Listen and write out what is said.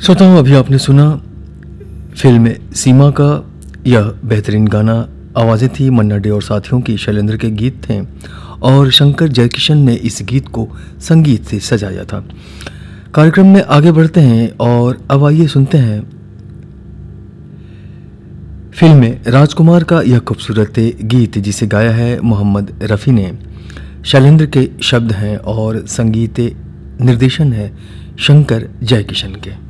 श्रोताओं, अभी आपने सुना फिल्म सीमा का यह बेहतरीन गाना। आवाज़ें थी मन्ना डे और साथियों की, शैलेंद्र के गीत थे और शंकर जयकिशन ने इस गीत को संगीत से सजाया था। कार्यक्रम में आगे बढ़ते हैं और अब आइए सुनते हैं फिल्म राजकुमार का यह खूबसूरत गीत जिसे गाया है मोहम्मद रफ़ी ने। शैलेंद्र के शब्द हैं और संगीत निर्देशन है शंकर जयकिशन के।